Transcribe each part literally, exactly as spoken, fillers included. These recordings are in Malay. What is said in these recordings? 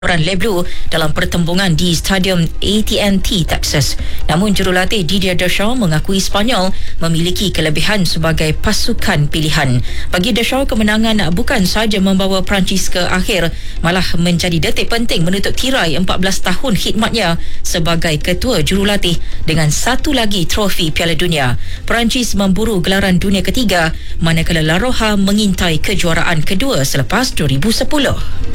Leblu dalam pertembungan di Stadium A T and T, Texas. Namun jurulatih Didier Deschamps mengakui Spanyol memiliki kelebihan sebagai pasukan pilihan. Bagi Deschamps, kemenangan bukan sahaja membawa Perancis ke akhir, malah menjadi detik penting menutup tirai empat belas tahun khidmatnya sebagai ketua jurulatih dengan satu lagi trofi Piala Dunia. Perancis memburu gelaran dunia ketiga, manakala La Roja mengintai kejuaraan kedua selepas dua ribu sepuluh.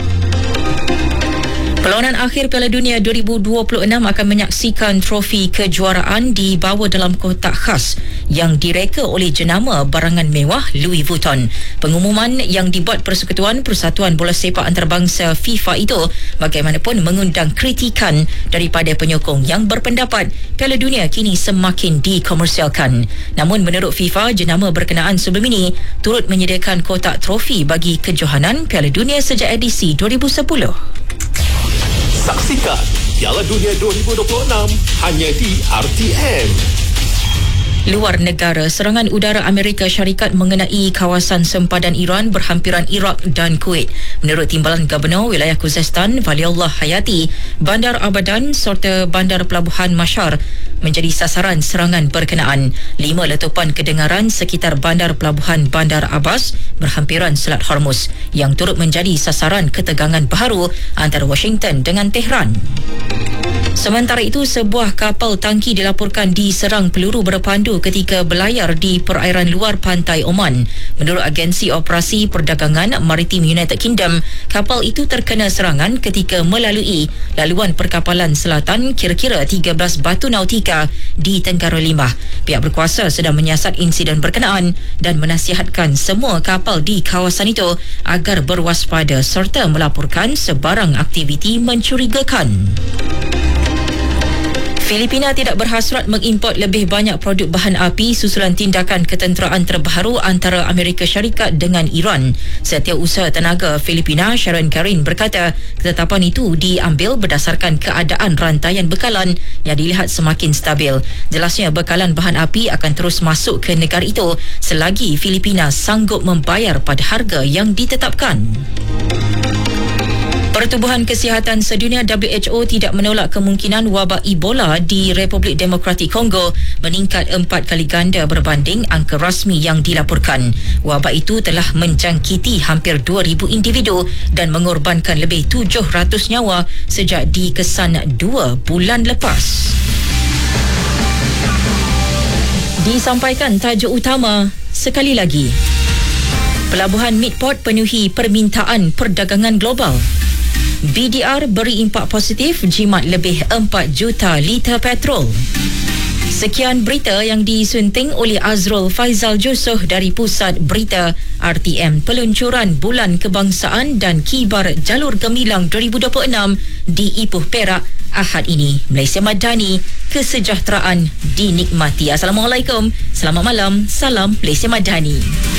Perlawanan akhir Piala Dunia dua ribu dua puluh enam akan menyaksikan trofi kejuaraan dibawa dalam kotak khas yang direka oleh jenama barangan mewah Louis Vuitton. Pengumuman yang dibuat Persekutuan Persatuan Bola Sepak Antarabangsa FIFA itu bagaimanapun mengundang kritikan daripada penyokong yang berpendapat Piala Dunia kini semakin dikomersialkan. Namun menurut FIFA, jenama berkenaan sebelum ini turut menyediakan kotak trofi bagi kejohanan Piala Dunia sejak edisi dua ribu sepuluh. Saksikan Piala Dunia dua ribu dua puluh enam hanya di R T M. Luar negara, serangan udara Amerika Syarikat mengenai kawasan sempadan Iran berhampiran Iraq dan Kuwait. Menurut Timbalan Gubernur Wilayah Khuzestan, Waliullah Hayati, Bandar Abadan serta Bandar Pelabuhan Mashhad menjadi sasaran serangan berkenaan. Lima letupan kedengaran sekitar Bandar Pelabuhan Bandar Abbas berhampiran Selat Hormuz yang turut menjadi sasaran ketegangan baharu antara Washington dengan Tehran. Sementara itu, sebuah kapal tangki dilaporkan diserang peluru berpandu ketika berlayar di perairan luar pantai Oman. Menurut Agensi Operasi Perdagangan Maritim United Kingdom, kapal itu terkena serangan ketika melalui laluan perkapalan selatan kira-kira tiga belas batu nautika di Tenggara Limbah. Pihak berkuasa sedang menyiasat insiden berkenaan dan menasihatkan semua kapal di kawasan itu agar berwaspada serta melaporkan sebarang aktiviti mencurigakan. Filipina tidak berhasrat mengimport lebih banyak produk bahan api susulan tindakan ketenteraan terbaru antara Amerika Syarikat dengan Iran. Setiausaha Tenaga Filipina Sharon Karin berkata ketetapan itu diambil berdasarkan keadaan rantaian bekalan yang dilihat semakin stabil. Jelasnya bekalan bahan api akan terus masuk ke negara itu selagi Filipina sanggup membayar pada harga yang ditetapkan. Pertubuhan Kesihatan Sedunia W H O tidak menolak kemungkinan wabak Ebola di Republik Demokratik Kongo meningkat empat kali ganda berbanding angka rasmi yang dilaporkan. Wabak itu telah menjangkiti hampir dua ribu individu dan mengorbankan lebih tujuh ratus nyawa sejak dikesan dua bulan lepas. Disampaikan tajuk utama sekali lagi. Pelabuhan Midport penuhi permintaan perdagangan global. B D R beri impak positif jimat lebih empat juta liter petrol. Sekian berita yang disunting oleh Azrul Faizal Jusoh dari Pusat Berita R T M. Peluncuran Bulan Kebangsaan dan Kibar Jalur Gemilang dua ribu dua puluh enam di Ipoh Perak Ahad ini. Malaysia Madani, kesejahteraan dinikmati. Assalamualaikum, selamat malam, salam Malaysia Madani.